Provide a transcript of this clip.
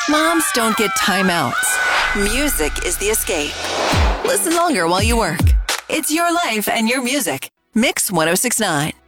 Moms don't get timeouts. Music is the escape. Listen longer while you work. It's your life and your music. Mix 1069.